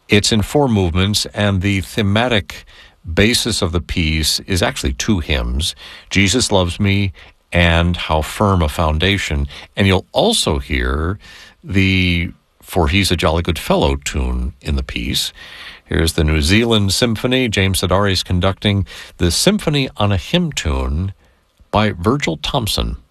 It's in 4 movements, and the thematic basis of the piece is actually 2 hymns, Jesus Loves Me and How Firm a Foundation. And you'll also hear the For He's a Jolly Good Fellow tune in the piece. Here's the New Zealand Symphony. James Sidari is conducting the Symphony on a Hymn Tune by Virgil Thompson.